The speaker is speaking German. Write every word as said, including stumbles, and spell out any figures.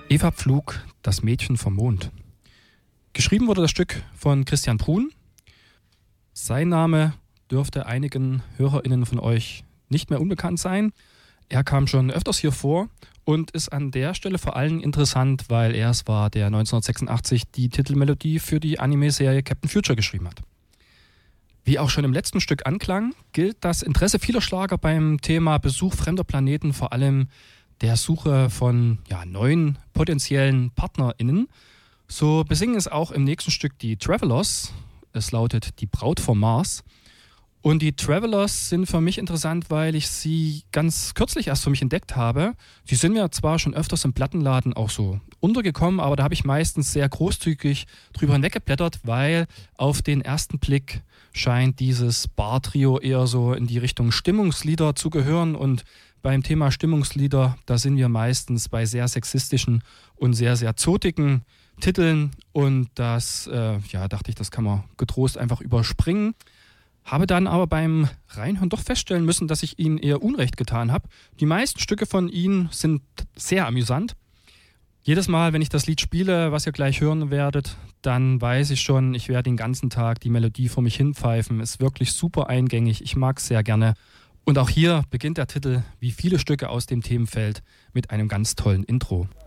Eva Pflug, das Mädchen vom Mond. Geschrieben wurde das Stück von Christian Bruhn. Sein Name dürfte einigen HörerInnen von euch nicht mehr unbekannt sein. Er kam schon öfters hier vor und ist an der Stelle vor allem interessant, weil er es war, der neunzehnhundertsechsundachtzig die Titelmelodie für die Anime-Serie Captain Future geschrieben hat. Wie auch schon im letzten Stück anklang, gilt das Interesse vieler Schlager beim Thema Besuch fremder Planeten vor allem der Suche von ja, neuen potenziellen PartnerInnen. So besingen es auch im nächsten Stück die Travelers. Es lautet Die Braut vom Mars. Und die Travelers sind für mich interessant, weil ich sie ganz kürzlich erst für mich entdeckt habe. Sie sind mir zwar schon öfters im Plattenladen auch so untergekommen, aber da habe ich meistens sehr großzügig drüber hinweggeblättert, weil auf den ersten Blick scheint dieses Bar-Trio eher so in die Richtung Stimmungslieder zu gehören. Und beim Thema Stimmungslieder, da sind wir meistens bei sehr sexistischen und sehr, sehr zotigen Titeln. Und das, äh, ja, dachte ich, das kann man getrost einfach überspringen. Habe dann aber beim Reinhören doch feststellen müssen, dass ich ihnen eher Unrecht getan habe. Die meisten Stücke von ihnen sind sehr amüsant. Jedes Mal, wenn ich das Lied spiele, was ihr gleich hören werdet, dann weiß ich schon, ich werde den ganzen Tag die Melodie vor mich hinpfeifen. Ist wirklich super eingängig, ich mag es sehr gerne. Und auch hier beginnt der Titel, wie viele Stücke aus dem Themenfeld, mit einem ganz tollen Intro.